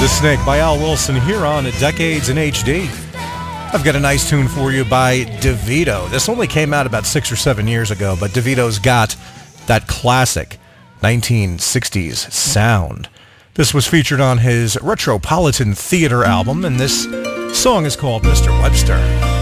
The Snake by Al Wilson here on Decades in HD. I've got a nice tune for you by DeVito. This only came out about 6 or 7 years ago, but DeVito's got that classic 1960s sound. This was featured on his Retropolitan Theater album, and this song is called Mr. Webster.